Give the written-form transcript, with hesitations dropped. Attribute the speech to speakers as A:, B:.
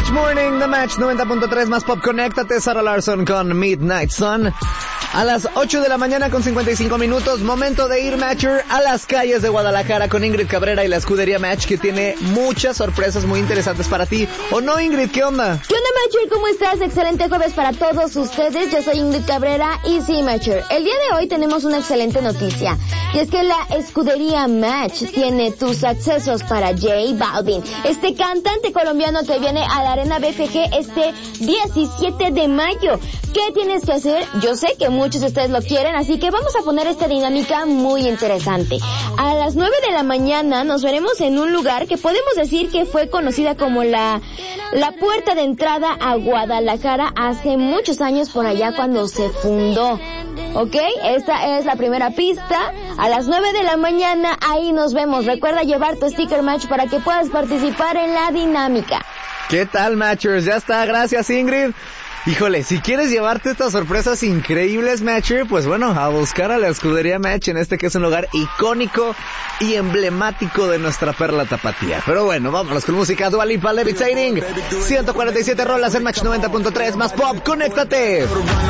A: Match Morning, The Match 90.3 más pop. Conéctate, Sarah Larson con Midnight Sun. A las 8 de la mañana con 55 minutos, momento de ir, Matcher, a las calles de Guadalajara con Ingrid Cabrera y la escudería Match, que tiene muchas sorpresas muy interesantes para ti. ¿O no, Ingrid? ¿Qué onda?
B: ¿Qué onda, Matcher? ¿Cómo estás? Excelente jueves para todos ustedes. Yo soy Ingrid Cabrera y sí, Matcher, el día de hoy tenemos una excelente noticia. Y es que la escudería Match tiene tus accesos para J Balvin, este cantante colombiano que viene a la Arena BFG este 17 de mayo. ¿Qué tienes que hacer? Yo sé que muchos de ustedes lo quieren, así que vamos a poner esta dinámica muy interesante. A las 9 de la mañana nos veremos en un lugar que podemos decir que fue conocida como la puerta de entrada a Guadalajara hace muchos años, por allá cuando se fundó. ¿Ok? Esta es la primera pista. A las 9 de la mañana ahí nos vemos. Recuerda llevar tu sticker Match para que puedas participar en la dinámica.
A: ¿Qué tal, Matchers? Ya está, gracias, Ingrid. Híjole, si quieres llevarte estas sorpresas increíbles, Matcher, pues bueno, a buscar a la escudería Match, en este que es un lugar icónico y emblemático de nuestra perla tapatía. Pero bueno, vámonos con música. Dua Lipa, Levitating. 147 rolas en Match 90.3 más pop. ¡Conéctate!